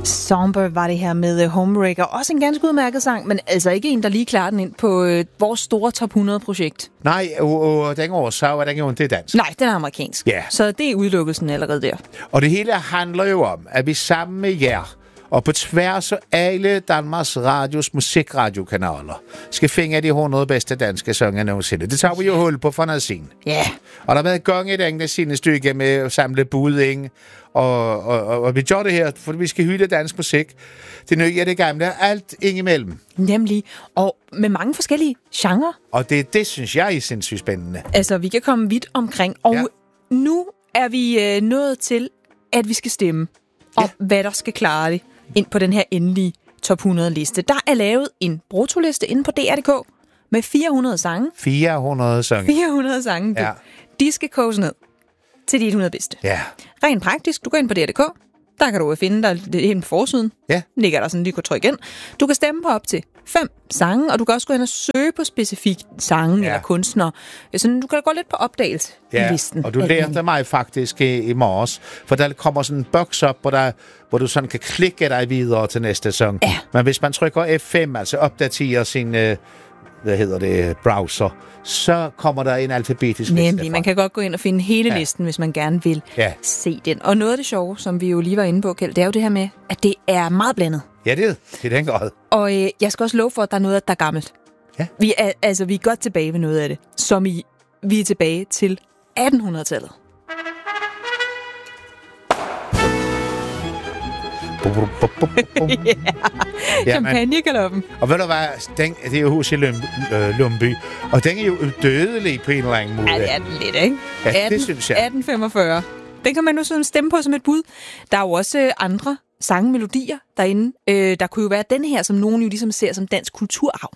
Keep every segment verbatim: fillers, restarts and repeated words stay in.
Somber var det her med Homebreaker. Også en ganske udmærket sang, men altså ikke en, der lige klarer den ind på øh, vores store top hundrede-projekt. Nej, og, og den årsag er den jo ikke dansk. Nej, den er amerikansk. Ja. Så det er udelukkelsen allerede der. Og det hele handler jo om, at vi sammen med jer, og på tværs af alle Danmarks Radios musikradiokanaler, skal finde de hundrede bedste danske sange nogensinde. Det tager vi jo hul på for noget sin. Ja. Yeah. Og der har været gang i den der sine stykke med at samle bud ind. Og, og, og, og vi gør det her, for vi skal hylde dansk musik. Det nye er det gamle, alt indimellem. Nemlig. Og med mange forskellige genrer. Og det, det synes jeg er sindssygt spændende. Altså, vi kan komme vidt omkring. Og ja. nu er vi øh, nået til, at vi skal stemme. Og ja. hvad der skal klare det ind på den her endelige top hundrede-liste. Der er lavet en brutoliste inde på D R punktum d k med fire hundrede sange. fire hundrede sange. fire hundrede sange. Ja. De skal koges ned til de hundrede bedste. Ja. Rent praktisk, du går ind på D R punktum d k. Der kan du finde dig hen på forsiden. Ja. Ligger der sådan, lige kan trykke ind. Du kan stemme på op til fem sange, og du kan også gå ind og søge på specifikke sange ja. eller kunstnere. Så du kan gå lidt på opdagelse ja. i listen. Og du lærte mig faktisk i, i morges, for der kommer sådan en boks op, hvor, der, hvor du sådan kan klikke dig videre til næste sang. Ja. Men hvis man trykker F fem, altså opdaterer sin... Øh, hvad hedder det, browser, så kommer der en alfabetisk liste. Nemlig, man kan godt gå ind og finde hele ja. listen, hvis man gerne vil ja. se den. Og noget af det sjove, som vi jo lige var inde på, Kjeld, det er jo det her med, at det er meget blandet. Ja, det er det. Den grad. Og øh, jeg skal også love for, at der er noget, der er gammelt. Ja. Vi er, altså, vi er godt tilbage ved noget af det, som i, vi er tilbage til attenhundredetallet. yeah. ja, Champagnegaloppen. Og ved du hvad, den, det er jo hus i Lumby, og den er jo udødelig på en eller anden måde. Ja, det er den lidt, ikke? Ja, atten, det synes jeg. atten femogfyrre. Den kan man nu sådan stemme på som et bud. Der er jo også andre sangmelodier derinde. Øh, der kunne jo være den her, som nogen jo ligesom ser som dansk kulturarv.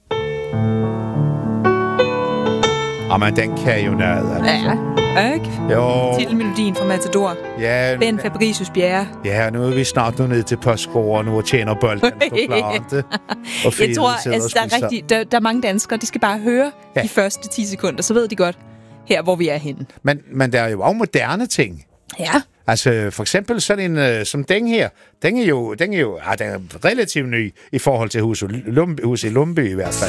Og men den kan jo noget, altså. Ja, ikke? Jo. Titelmelodien fra Matador. Ja. Ben Fabricius Bjerre. Ja, nu er vi snart ned til Postgården, nu og tjener bolden forklaret det. Og jeg tror, altså, der, er rigtig, der, der er mange danskere, de skal bare høre ja. de første ti sekunder, så ved de godt her, hvor vi er henne. Men, men der er jo også moderne ting. Ja. Altså, for eksempel sådan en, uh, som den her, den er jo, den er jo ah, den er relativt ny i forhold til huset Lumby, hus i Lumby i hvert fald.